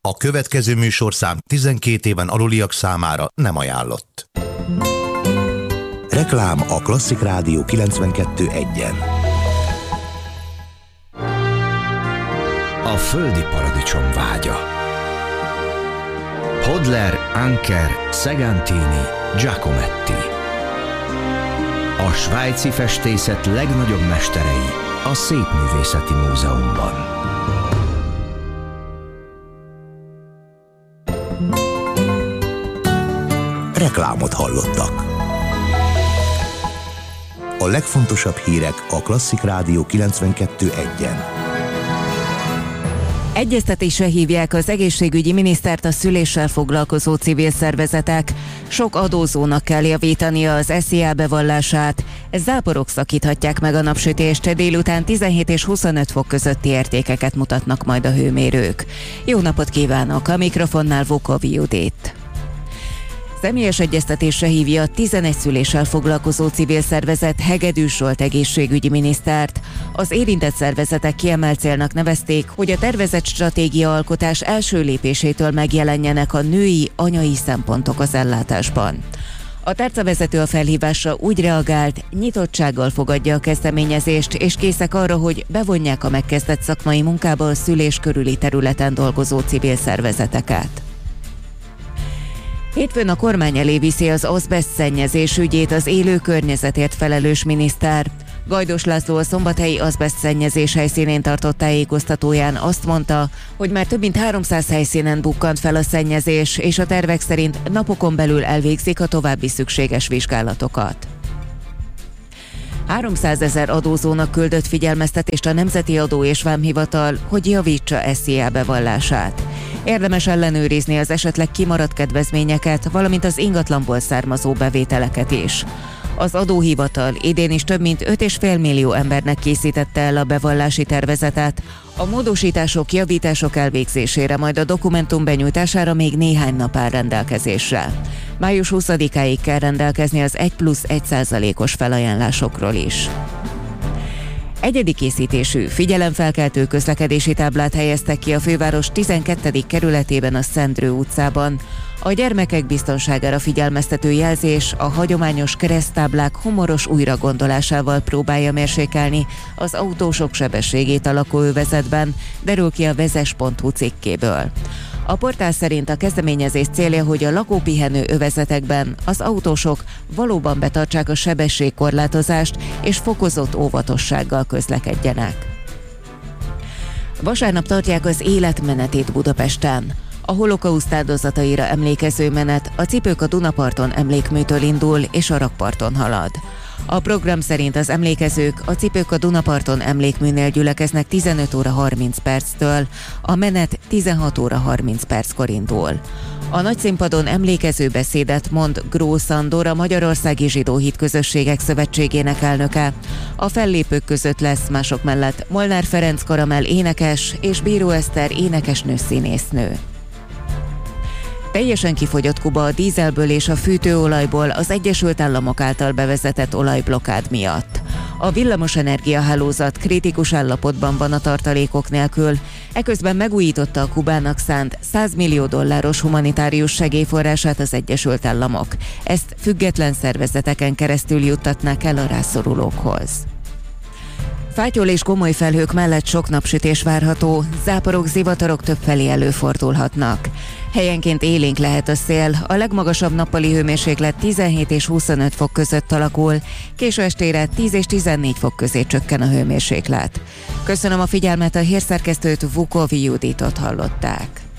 A következő műsorszám 12 éven aluliak számára nem ajánlott. Reklám a Klasszik Rádió 92.1-en. A földi paradicsom vágya. Hodler, Anker, Segantini, Giacometti. A svájci festészet legnagyobb mesterei a Szépművészeti Múzeumban. Reklámot hallottak. A legfontosabb hírek a Klasszik Rádió 92.1-en. Egyeztetésre hívják az egészségügyi minisztert a szüléssel foglalkozó civil szervezetek. Sok adózónak kell javítania az SZIA bevallását. Záporok szakíthatják meg a napsütést, délután 17 és 25 fok közötti értékeket mutatnak majd a hőmérők. Jó napot kívánok, a mikrofonnál Vukov Judit. Személyes egyeztetésre hívja a 11 szüléssel foglalkozó civil szervezet Hegedűs Zsolt egészségügyi minisztert. Az érintett szervezetek kiemelt célnak nevezték, hogy a tervezett stratégiaalkotás első lépésétől megjelenjenek a női, anyai szempontok az ellátásban. A tárcavezető a felhívásra úgy reagált, nyitottsággal fogadja a kezdeményezést, és készek arra, hogy bevonják a megkezdett szakmai munkába a szülés körüli területen dolgozó civil szervezeteket. Hétfőn a kormány elé viszi az azbeszt szennyezés ügyét az élő környezetért felelős miniszter. Gajdos László a szombathelyi azbeszt szennyezés helyszínén tartott tájékoztatóján azt mondta, hogy már több mint 300 helyszínen bukkant fel a szennyezés, és a tervek szerint napokon belül elvégzik a további szükséges vizsgálatokat. 300 000 adózónak küldött figyelmeztetést a Nemzeti Adó és Vámhivatal, hogy javítsa SZIA bevallását. Érdemes ellenőrizni az esetleg kimaradt kedvezményeket, valamint az ingatlanból származó bevételeket is. Az adóhivatal idén is több mint 5,5 millió embernek készítette el a bevallási tervezetet. A módosítások, javítások elvégzésére, majd a dokumentum benyújtására még néhány nap áll rendelkezésre. Május 20-áig kell rendelkezni az 1+1%-os felajánlásokról is. Egyedi készítésű, figyelemfelkeltő közlekedési táblát helyeztek ki a főváros 12. kerületében a Szendrő utcában. A gyermekek biztonságára figyelmeztető jelzés a hagyományos kereszttáblák humoros újragondolásával próbálja mérsékelni az autósok sebességét a lakóövezetben, derül ki a vezes.hu cikkéből. A portál szerint a kezdeményezés célja, hogy a lakópihenő övezetekben az autósok valóban betartsák a sebességkorlátozást és fokozott óvatossággal közlekedjenek. Vasárnap tartják az életmenetét Budapesten. A holokauszt áldozataira emlékező menet a Cipők a Dunaparton emlékműtől indul és a rakparton halad. A program szerint az emlékezők a Cipők a Dunaparton emlékműnél gyülekeznek 15 óra 30 perctől, a menet 16 óra 30 perckor indul. A nagyszínpadon emlékező beszédet mond Grósz Andor, a Magyarországi Zsidó Hitközösségek Szövetségének elnöke. A fellépők között lesz mások mellett Molnár Ferenc Karamell énekes és Bíró Eszter énekesnő színésznő. Teljesen kifogyott Kuba a dízelből és a fűtőolajból az Egyesült Államok által bevezetett olajblokkád miatt. A villamosenergia hálózat kritikus állapotban van a tartalékok nélkül, eközben megújította a Kubának szánt $100 millió humanitárius segélyforrását az Egyesült Államok. Ezt független szervezeteken keresztül juttatnák el a rászorulókhoz. Fátyol és komoly felhők mellett sok napsütés várható, záporok, zivatarok többfelé előfordulhatnak. Helyenként élénk lehet a szél, a legmagasabb nappali hőmérséklet 17 és 25 fok között alakul, késő estére 10 és 14 fok közé csökken a hőmérséklet. Köszönöm a figyelmet, a hírszerkesztőt, Vukov Juditot hallották.